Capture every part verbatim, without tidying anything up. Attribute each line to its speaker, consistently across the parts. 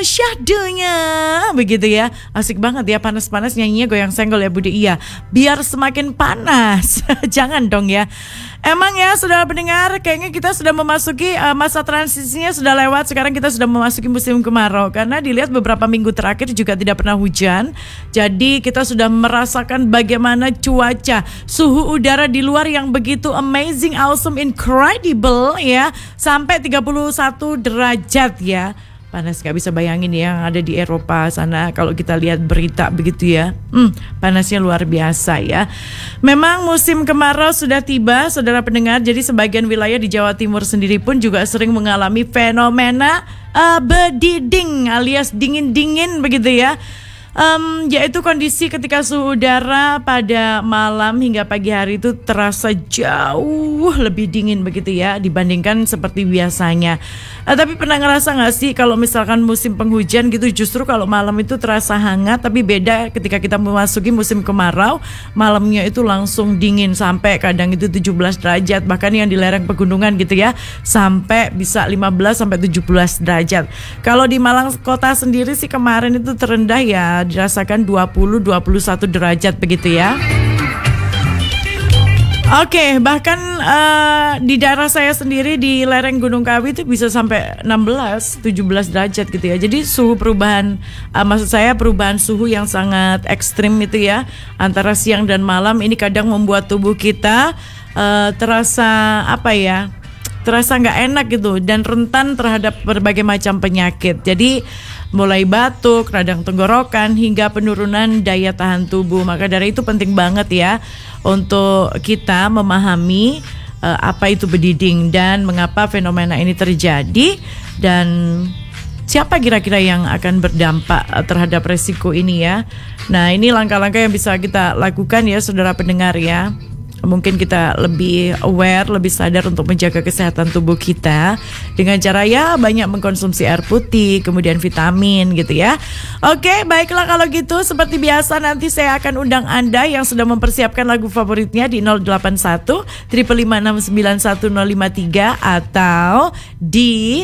Speaker 1: syahdunya. Begitu ya. Asik banget ya, panas-panas nyanyinya goyang senggol ya Budi. Iya, biar semakin panas. Jangan dong ya. Emang ya saudara pendengar, kayaknya kita sudah memasuki uh, masa transisinya sudah lewat. Sekarang kita sudah memasuki musim kemarau. Karena dilihat beberapa minggu terakhir juga tidak pernah hujan. Jadi kita sudah merasakan bagaimana cuaca, suhu udara di luar yang begitu amazing, awesome, incredible ya. Sampai tiga puluh satu derajat ya. Panas, gak bisa bayangin ya yang ada di Eropa sana kalau kita lihat berita begitu ya. Hmm, panasnya luar biasa ya. Memang musim kemarau sudah tiba saudara pendengar. Jadi sebagian wilayah di Jawa Timur sendiri pun juga sering mengalami fenomena uh, bediding alias dingin-dingin begitu ya. Um, yaitu kondisi ketika suhu udara pada malam hingga pagi hari itu terasa jauh lebih dingin begitu ya dibandingkan seperti biasanya. Uh, tapi pernah ngerasa gak sih kalau misalkan musim penghujan gitu justru kalau malam itu terasa hangat, tapi beda ketika kita memasuki musim kemarau, malamnya itu langsung dingin sampai kadang itu tujuh belas derajat, bahkan yang di lereng pegunungan gitu ya sampai bisa lima belas sampai tujuh belas derajat. Kalau di Malang kota sendiri sih kemarin itu terendah ya dirasakan dua puluh sampai dua puluh satu derajat begitu ya. Oke, okay, bahkan uh, di daerah saya sendiri di lereng Gunung Kawi itu bisa sampai enam belas, tujuh belas derajat gitu ya. Jadi suhu perubahan, uh, maksud saya perubahan suhu yang sangat ekstrim itu ya antara siang dan malam ini kadang membuat tubuh kita uh, terasa apa ya? terasa nggak enak gitu dan rentan terhadap berbagai macam penyakit. Jadi mulai batuk, radang tenggorokan hingga penurunan daya tahan tubuh. Maka dari itu penting banget ya untuk kita memahami uh, apa itu bediding dan mengapa fenomena ini terjadi dan siapa kira-kira yang akan berdampak terhadap resiko ini ya. Nah, ini langkah-langkah yang bisa kita lakukan ya saudara pendengar ya. Mungkin kita lebih aware, lebih sadar untuk menjaga kesehatan tubuh kita dengan cara ya banyak mengkonsumsi air putih, kemudian vitamin gitu ya. Oke, baiklah kalau gitu seperti biasa nanti saya akan undang Anda yang sudah mempersiapkan lagu favoritnya di nol delapan satu lima lima enam sembilan satu nol lima tiga atau di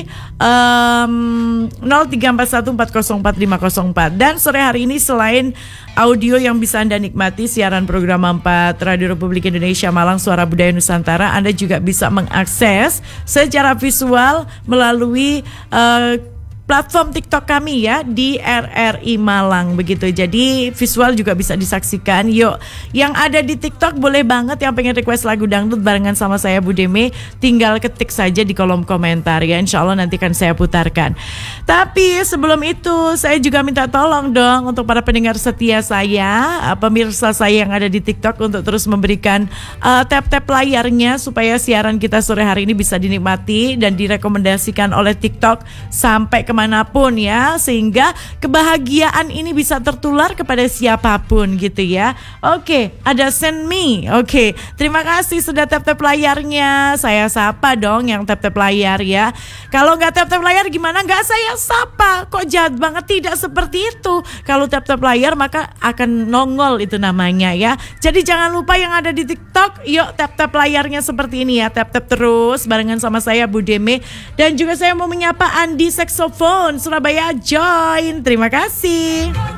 Speaker 1: um, nol tiga empat satu empat nol empat lima nol empat. Dan sore hari ini selain audio yang bisa Anda nikmati siaran program empat Radio Republik Indonesia Malang Suara Budaya Nusantara, Anda juga bisa mengakses secara visual melalui uh, platform TikTok kami ya di R R I Malang begitu. Jadi visual juga bisa disaksikan. Yuk, yang ada di TikTok boleh banget yang pengen request lagu dangdut barengan sama saya Bu Deme, tinggal ketik saja di kolom komentar ya. Insya Allah nanti kan saya putarkan. Tapi sebelum itu saya juga minta tolong dong untuk para pendengar setia saya, pemirsa saya yang ada di TikTok untuk terus memberikan uh, tap-tap layarnya supaya siaran kita sore hari ini bisa dinikmati dan direkomendasikan oleh TikTok sampai ke manapun ya, sehingga kebahagiaan ini bisa tertular kepada siapapun gitu ya. Oke, ada send me. Oke, terima kasih sudah tap-tap layarnya. Saya sapa dong yang tap-tap layar ya. Kalau nggak tap-tap layar gimana nggak saya sapa? Kok jahat banget? Tidak seperti itu. Kalau tap-tap layar maka akan nongol itu namanya ya. Jadi jangan lupa yang ada di TikTok, yuk tap-tap layarnya seperti ini ya. Tap-tap terus barengan sama saya Bu Deme. Dan juga saya mau menyapa Andi Saxophone Surabaya join. Terima kasih.